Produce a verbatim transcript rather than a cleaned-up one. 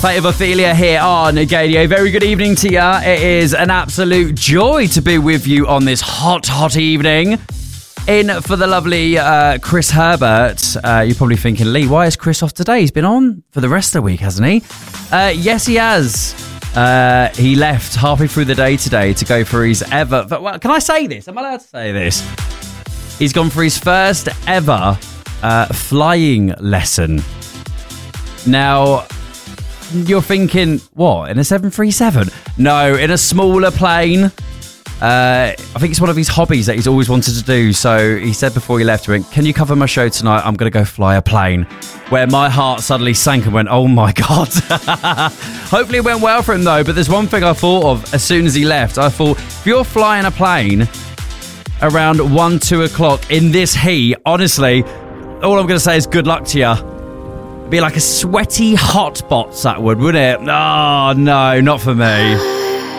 Fate of Ophelia here on Gadio. Very good evening to you. It is an absolute joy to be with you on this hot, hot evening. In for the lovely uh, Chris Herbert. Uh, you're probably thinking, Lee, why is Chris off today? He's been on for the rest of the week, hasn't he? Uh, yes, he has. Uh, he left halfway through the day today to go for his ever... But, well, can I say this? Am I allowed to say this? He's gone for his first ever uh, flying lesson. Now... You're thinking, what, in a seven thirty-seven? No, in a smaller plane. Uh, I think it's one of his hobbies that he's always wanted to do. So he said before he left, he went, can you cover my show tonight? I'm going to go fly a plane. Where my heart suddenly sank and went, oh my God. Hopefully it went well for him though. But there's one thing I thought of as soon as he left. I thought, if you're flying a plane around one, two o'clock in this heat, honestly, all I'm going to say is good luck to you. Be like a sweaty hot box, that would, wouldn't it? Oh, no, not for me.